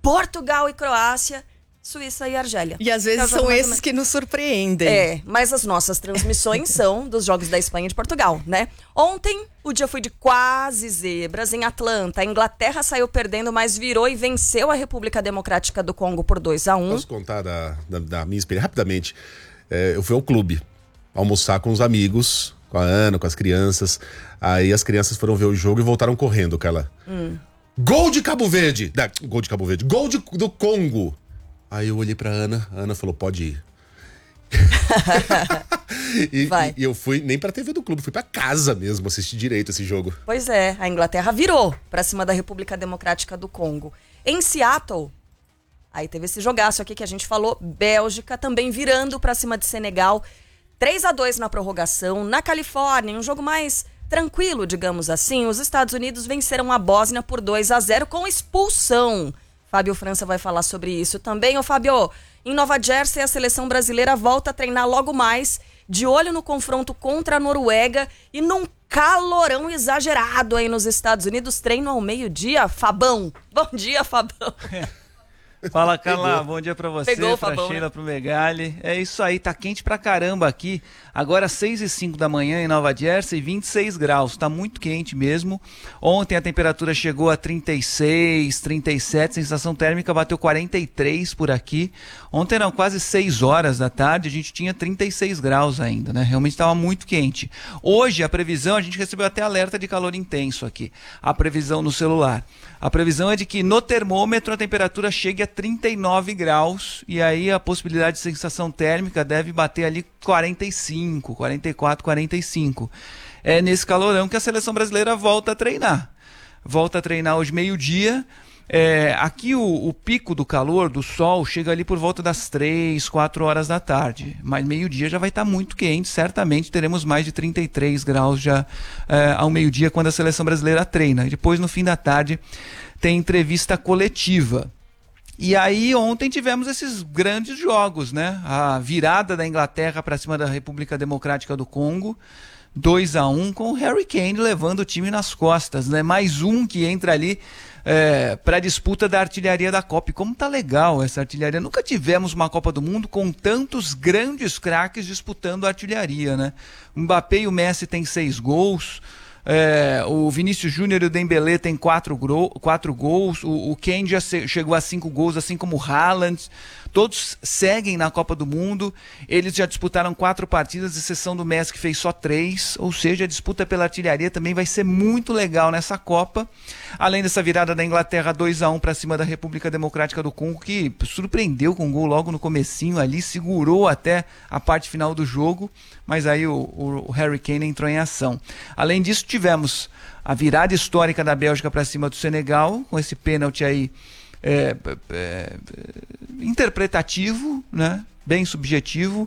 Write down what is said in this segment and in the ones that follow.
Portugal e Croácia, Suíça e Argélia. E às vezes são esses que nos surpreendem. Mas as nossas transmissões são dos Jogos da Espanha e de Portugal, né? Ontem, o dia foi de quase zebras. Em Atlanta, a Inglaterra saiu perdendo, mas virou e venceu a República Democrática do Congo por 2-1. Posso contar da minha experiência rapidamente? Eu fui ao clube almoçar com os amigos, com a Ana, com as crianças. Aí as crianças foram ver o jogo e voltaram correndo, Carla. Gol de Cabo Verde! Gol de Cabo Verde. Gol do Congo! Aí eu olhei pra Ana, a Ana falou, pode ir. e eu fui nem pra TV do clube, fui pra casa mesmo assistir direito esse jogo. Pois é, a Inglaterra virou pra cima da República Democrática do Congo. Em Seattle, aí teve esse jogaço aqui que a gente falou, Bélgica também virando pra cima de Senegal, 3-2 na prorrogação. Na Califórnia, um jogo mais tranquilo, digamos assim, os Estados Unidos venceram a Bósnia por 2-0 com expulsão. Fábio França vai falar sobre isso também. Ô Fábio, em Nova Jersey a seleção brasileira volta a treinar logo mais, de olho no confronto contra a Noruega e num calorão exagerado aí nos Estados Unidos. Treino ao meio-dia. Fabão, bom dia, Fabão. Fala, Carla, bom dia pra você, Pegou, pra Fabão, Sheila, né? pro Megali. É isso aí, tá quente pra caramba aqui. Agora 6h05 da manhã em Nova Jersey, 26 graus, tá muito quente mesmo. Ontem a temperatura chegou a 36, 37, sensação térmica bateu 43 por aqui. Ontem eram quase 6 horas da tarde, a gente tinha 36 graus ainda, né? Realmente estava muito quente. Hoje a previsão, a gente recebeu até alerta de calor intenso aqui, a previsão no celular. A previsão é de que no termômetro a temperatura chegue a 39 graus e aí a possibilidade de sensação térmica deve bater ali 45, 44, 45. É nesse calorão que a seleção brasileira volta a treinar. Volta a treinar hoje meio-dia. Aqui o pico do calor, do sol, chega ali por volta das 3, 4 horas da tarde. Mas meio-dia já vai estar muito quente. Certamente teremos mais de 33 graus já ao meio-dia quando a seleção brasileira treina. E depois, no fim da tarde, tem entrevista coletiva. E aí ontem tivemos esses grandes jogos, né? A virada da Inglaterra para cima da República Democrática do Congo, 2-1, com o Harry Kane levando o time nas costas, né? Mais um que entra ali para a disputa da artilharia da Copa. E como tá legal essa artilharia. Nunca tivemos uma Copa do Mundo com tantos grandes craques disputando a artilharia, né? O Mbappé e o Messi têm 6 gols. O Vinícius Júnior e o Dembélé têm 4 gols, o Kane já chegou a 5 gols, assim como o Haaland. Todos seguem na Copa do Mundo. Eles já disputaram 4 partidas, exceção do Messi que fez só 3, ou seja, a disputa pela artilharia também vai ser muito legal nessa Copa. Além dessa virada da Inglaterra 2-1 para cima da República Democrática do Congo, que surpreendeu com um gol logo no comecinho ali, segurou até a parte final do jogo, mas aí o Harry Kane entrou em ação. Além disso, tivemos a virada histórica da Bélgica para cima do Senegal, com esse pênalti aí interpretativo, né? Bem subjetivo,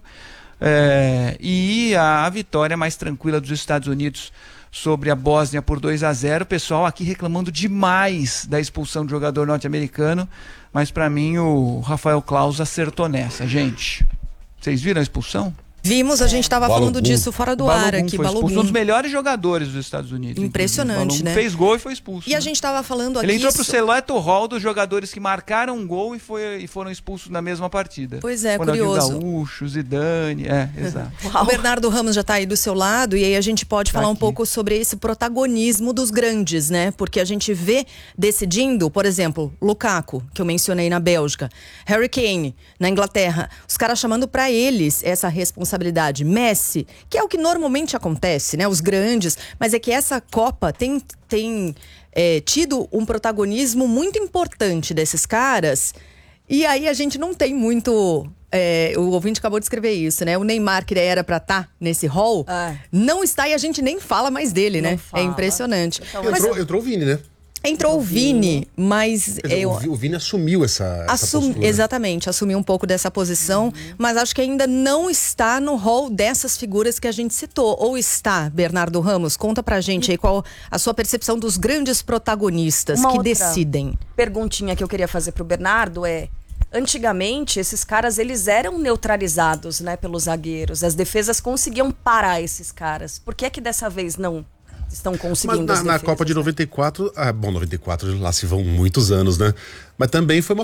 e a vitória mais tranquila dos Estados Unidos sobre a Bósnia por 2-0. O pessoal aqui reclamando demais da expulsão do jogador norte-americano, mas para mim o Rafael Claus acertou nessa, gente. Vocês viram a expulsão? Vimos, a gente estava falando disso fora do ar aqui, Balogun. Um dos melhores jogadores dos Estados Unidos. Impressionante, né? Fez gol e foi expulso. E a gente estava falando aqui... Ele entrou pro seleto hall dos jogadores que marcaram um gol e foram expulsos na mesma partida. Pois é, Ronaldinho curioso. Gaúcho, Zidane, exato. O Bernardo Ramos já está aí do seu lado, e aí a gente pode falar um pouco sobre esse protagonismo dos grandes, né? Porque a gente vê decidindo, por exemplo, Lukaku, que eu mencionei na Bélgica, Harry Kane, na Inglaterra, os caras chamando para eles essa responsabilidade. Messi, que é o que normalmente acontece, né? Os grandes, mas é que essa Copa tem tido um protagonismo muito importante desses caras, e aí a gente não tem muito... o ouvinte acabou de escrever isso, né? O Neymar, que era pra estar nesse hall, não está, e a gente nem fala mais dele, né? É impressionante. Entrou o Vini, né? Entrou o Vini, mas... o Vini assumiu essa postura. Exatamente, assumiu um pouco dessa posição, mas acho que ainda não está no hall dessas figuras que a gente citou. Ou está, Bernardo Ramos? Conta pra gente aí qual a sua percepção dos grandes protagonistas que decidem. Perguntinha que eu queria fazer pro Bernardo é... Antigamente, esses caras, eles eram neutralizados, né, pelos zagueiros. As defesas conseguiam parar esses caras. Por que é que dessa vez não estão conseguindo? Mas na Copa de 94, 94, lá se vão muitos anos, né? Mas também foi uma